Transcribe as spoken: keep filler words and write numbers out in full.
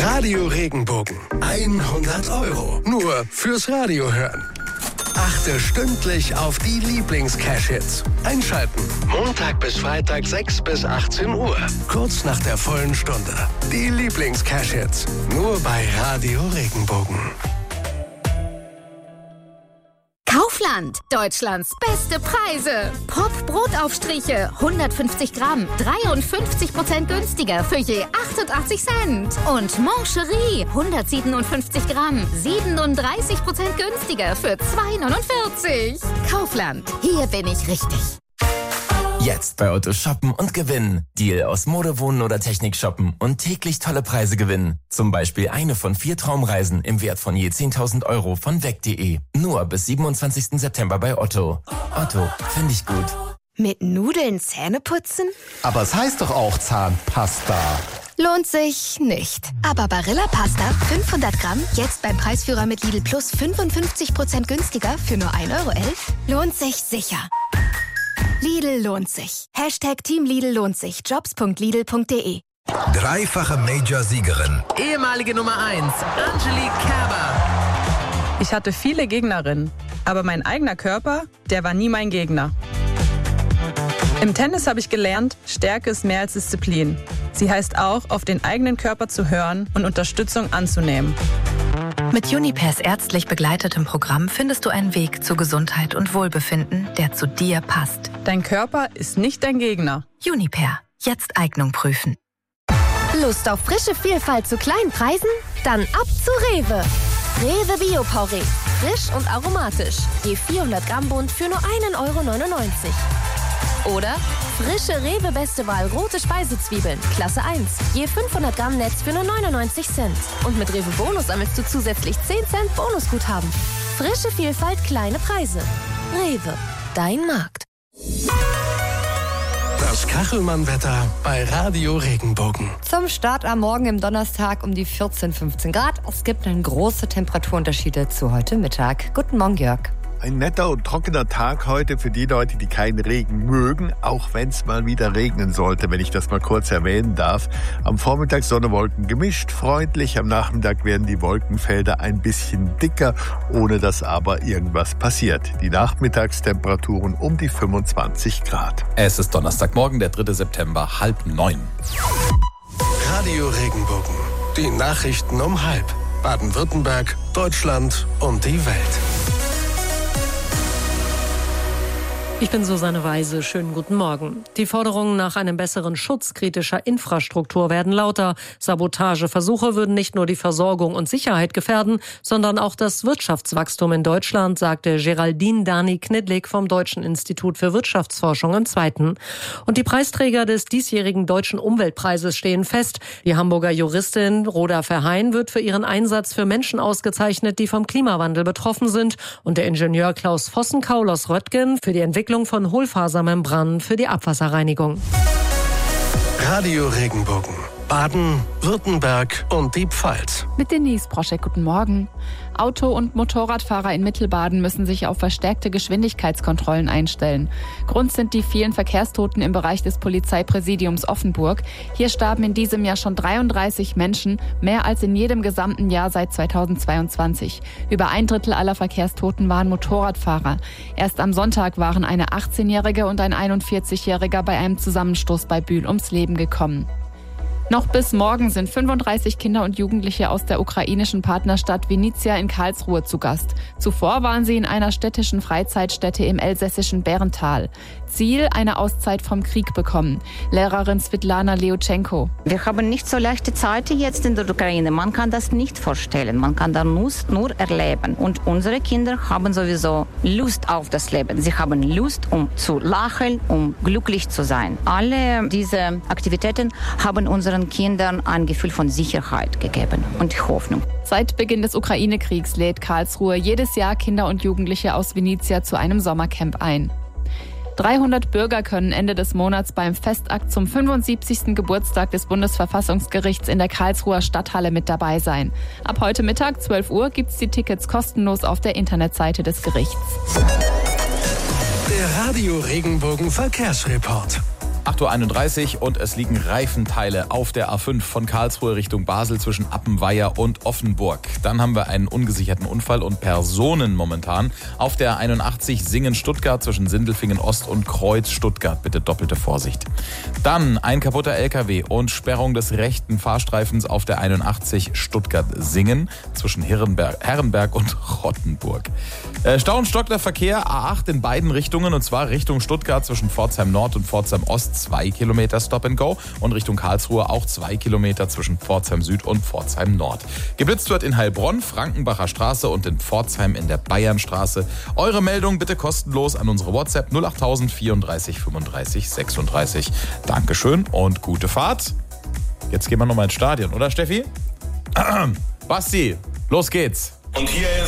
Radio Regenbogen. hundert Euro. Nur fürs Radio hören. Achte stündlich auf die Lieblings-Cash-Hits. Einschalten. Montag bis Freitag sechs bis achtzehn Uhr. Kurz nach der vollen Stunde. Die Lieblings-Cash-Hits. Nur bei Radio Regenbogen. Kaufland. Deutschlands beste Preise. Pop-Brotaufstriche. hundertfünfzig Gramm. dreiundfünfzig Prozent günstiger für je achtundachtzig Cent. Und Mancherie. hundertsiebenundfünfzig Gramm. siebenunddreißig Prozent günstiger für zwei neunundvierzig. Kaufland. Hier bin ich richtig. Jetzt bei Otto shoppen und gewinnen. Deal aus Mode, Wohnen oder Technik shoppen und täglich tolle Preise gewinnen. Zum Beispiel eine von vier Traumreisen im Wert von je zehntausend Euro von weg punkt de. Nur bis siebenundzwanzigsten September bei Otto. Otto, finde ich gut. Mit Nudeln Zähne putzen? Aber es heißt doch auch Zahnpasta. Lohnt sich nicht. Aber Barilla Pasta fünfhundert Gramm, jetzt beim Preisführer mit Lidl Plus fünfundfünfzig Prozent günstiger für nur ein Euro elf, lohnt sich sicher. Lidl lohnt sich. Hashtag Team Lidl lohnt sich. Jobs punkt lidl punkt de. Dreifache Major-Siegerin. Ehemalige Nummer eins, Angelique Kerber. Ich hatte viele Gegnerinnen, aber mein eigener Körper, der war nie mein Gegner. Im Tennis habe ich gelernt, Stärke ist mehr als Disziplin. Sie heißt auch, auf den eigenen Körper zu hören und Unterstützung anzunehmen. Mit Junipers ärztlich begleitetem Programm findest du einen Weg zu Gesundheit und Wohlbefinden, der zu dir passt. Dein Körper ist nicht dein Gegner. Juniper. Jetzt Eignung prüfen. Lust auf frische Vielfalt zu kleinen Preisen? Dann ab zu Rewe. Rewe Bio-Porree. Frisch und aromatisch. Je vierhundert Gramm Bund für nur einen Euro neunundneunzig. Oder frische Rewe Beste Wahl rote Speisezwiebeln, Klasse eins. Je fünfhundert Gramm Netz für nur neunundneunzig Cent. Und mit Rewe Bonus sammelst du zusätzlich zehn Cent Bonusguthaben. Frische Vielfalt, kleine Preise. Rewe, dein Markt. Das Kachelmann-Wetter bei Radio Regenbogen. Zum Start am Morgen im Donnerstag um die vierzehn, fünfzehn Grad. Es gibt dann große Temperaturunterschiede zu heute Mittag. Guten Morgen, Jörg. Ein netter und trockener Tag heute für die Leute, die keinen Regen mögen, auch wenn es mal wieder regnen sollte, wenn ich das mal kurz erwähnen darf. Am Vormittag Sonne, Wolken gemischt, freundlich. Am Nachmittag werden die Wolkenfelder ein bisschen dicker, ohne dass aber irgendwas passiert. Die Nachmittagstemperaturen um die fünfundzwanzig Grad. Es ist Donnerstagmorgen, der dritte September, halb neun. Radio Regenbogen. Die Nachrichten um halb. Baden-Württemberg, Deutschland und die Welt. Ich bin Susanne Weise. Schönen guten Morgen. Die Forderungen nach einem besseren Schutz kritischer Infrastruktur werden lauter. Sabotageversuche würden nicht nur die Versorgung und Sicherheit gefährden, sondern auch das Wirtschaftswachstum in Deutschland, sagte Geraldine Dani-Knidlik vom Deutschen Institut für Wirtschaftsforschung im Zweiten. Und die Preisträger des diesjährigen Deutschen Umweltpreises stehen fest. Die Hamburger Juristin Rhoda Verheyen wird für ihren Einsatz für Menschen ausgezeichnet, die vom Klimawandel betroffen sind. Und der Ingenieur Klaus Vossenkaul aus Röttgen für die Entwicklung von Hohlfasermembranen für die Abwasserreinigung. Radio Regenbogen. Baden, Württemberg und die Pfalz. Mit Denise Proschek, guten Morgen. Auto- und Motorradfahrer in Mittelbaden müssen sich auf verstärkte Geschwindigkeitskontrollen einstellen. Grund sind die vielen Verkehrstoten im Bereich des Polizeipräsidiums Offenburg. Hier starben in diesem Jahr schon dreiunddreißig Menschen, mehr als in jedem gesamten Jahr seit zweitausendzweiundzwanzig. Über ein Drittel aller Verkehrstoten waren Motorradfahrer. Erst am Sonntag waren eine achtzehnjährige und ein einundvierzigjähriger bei einem Zusammenstoß bei Bühl ums Leben gekommen. Noch bis morgen sind fünfunddreißig Kinder und Jugendliche aus der ukrainischen Partnerstadt Vinnytsia in Karlsruhe zu Gast. Zuvor waren sie in einer städtischen Freizeitstätte im elsässischen Bärental. Ziel, eine Auszeit vom Krieg bekommen. Lehrerin Svetlana Leutschenko. Wir haben nicht so leichte Zeiten jetzt in der Ukraine. Man kann das nicht vorstellen. Man kann das nur erleben. Und unsere Kinder haben sowieso Lust auf das Leben. Sie haben Lust, um zu lachen, um glücklich zu sein. Alle diese Aktivitäten haben unseren Kindern ein Gefühl von Sicherheit gegeben und Hoffnung. Seit Beginn des Ukraine-Kriegs lädt Karlsruhe jedes Jahr Kinder und Jugendliche aus Vinnytsia zu einem Sommercamp ein. dreihundert Bürger können Ende des Monats beim Festakt zum fünfundsiebzigsten Geburtstag des Bundesverfassungsgerichts in der Karlsruher Stadthalle mit dabei sein. Ab heute Mittag, zwölf Uhr, gibt's die Tickets kostenlos auf der Internetseite des Gerichts. Der Radio Regenbogen Verkehrsreport. acht Uhr einunddreißig und es liegen Reifenteile auf der A fünf von Karlsruhe Richtung Basel zwischen Appenweier und Offenburg. Dann haben wir einen ungesicherten Unfall und Personen momentan auf der einundachtzig Singen-Stuttgart zwischen Sindelfingen Ost und Kreuz Stuttgart. Bitte doppelte Vorsicht. Dann ein kaputter L K W und Sperrung des rechten Fahrstreifens auf der einundachtzig Stuttgart-Singen zwischen Herrenberg, Herrenberg und Rottenburg. Äh, Stau und stockender Verkehr A acht in beiden Richtungen und zwar Richtung Stuttgart zwischen Pforzheim Nord und Pforzheim Ost zwei Kilometer Stop and Go und Richtung Karlsruhe auch zwei Kilometer zwischen Pforzheim Süd und Pforzheim Nord. Geblitzt wird in Heilbronn, Frankenbacher Straße und in Pforzheim in der Bayernstraße. Eure Meldung bitte kostenlos an unsere WhatsApp null acht null null vierunddreißig fünfunddreißig sechsunddreißig. Dankeschön und gute Fahrt. Jetzt gehen wir nochmal ins Stadion, oder Steffi? Basti, los geht's. Und hier ist